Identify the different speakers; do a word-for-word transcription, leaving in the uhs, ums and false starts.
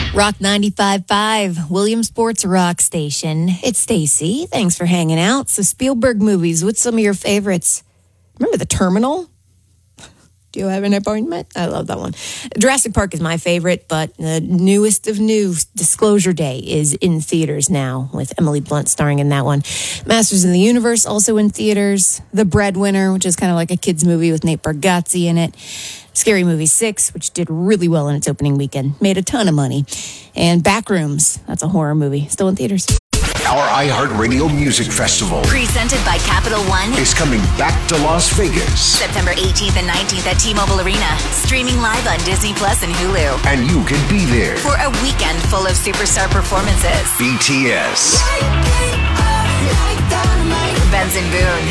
Speaker 1: Rock ninety-five point five, Williamsport's rock station. It's Stacy. Thanks for hanging out. So Spielberg movies, what's some of your favorites? Remember The Terminal? Do you have an appointment? I love that one. Jurassic Park is my favorite, but the newest of new, Disclosure Day, is in theaters now with Emily Blunt starring in that one. Masters of the Universe also in theaters. The Breadwinner, which is kind of like a kid's movie with Nate Bargatze in it. Scary Movie six, which did really well in its opening weekend. Made a ton of money. And Backrooms, that's a horror movie. Still in theaters.
Speaker 2: Our iHeartRadio Music Festival,
Speaker 3: presented by Capital One,
Speaker 2: is coming back to Las Vegas.
Speaker 3: September eighteenth and nineteenth at T-Mobile Arena. Streaming live on Disney Plus and Hulu.
Speaker 2: And you can be there
Speaker 3: for a weekend full of superstar performances.
Speaker 2: B T S,
Speaker 3: Benson Boone,